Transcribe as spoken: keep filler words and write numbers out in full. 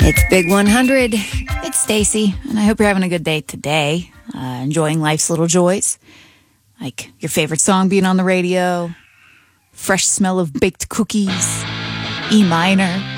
It's Big one hundred. It's Stacy, and I hope you're having a good day today. Uh, enjoying life's little joys, like your favorite song being on the radio, fresh smell of baked cookies, E minor,